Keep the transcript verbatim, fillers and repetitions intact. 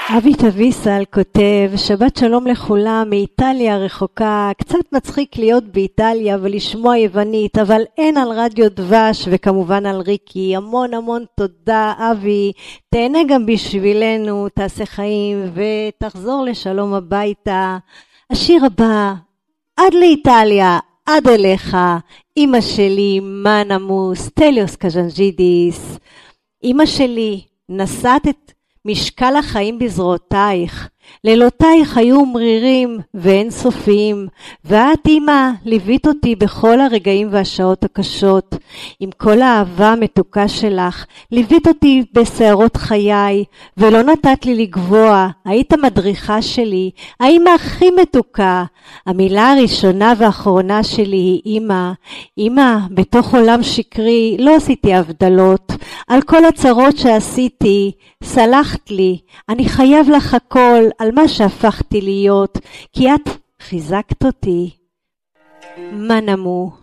אבי תביסל כותב, שבת שלום לכולם מאיטליה רחוקה, קצת מצחיק להיות באיטליה ולשמוע יוונית, אבל אין על רדיו דבש וכמובן על ריקי. המון המון תודה אבי, תהנה גם בשבילנו, תעשה חיים ותחזור לשלום הביתה. השיר הבא, עד לאיטליה, עד אליך, אמא שלי מנמוס, טליוס קז'נג'ידיס. אמא שלי, נשאת את משקל החיים בזרועותייך, לילותייך היו מרירים ואין סופיים, ואת אמא ליווית אותי בכל הרגעים והשעות הקשות. עם כל האהבה המתוקה שלך, ליווית אותי בסערות חיי, ולא נתת לי לגבוה, היית המדריכה שלי, האמא הכי מתוקה. המילה הראשונה והאחרונה שלי היא אמא. אמא, בתוך עולם שקרי לא עשיתי הבדלות, על כל הצרות שעשיתי, סלחת לי, אני חייב לך הכל על מה שהפכתי להיות, כי את חיזקת אותי. מנמו.